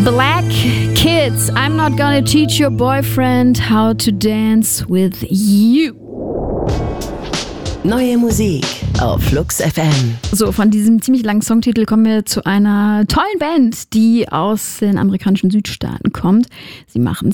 Black Kids, I'm not gonna teach your boyfriend how to dance with you. Neue Musik auf Flux FM. So, von diesem ziemlich langen Songtitel kommen wir zu einer tollen Band, die aus den amerikanischen Südstaaten kommt. Sie machen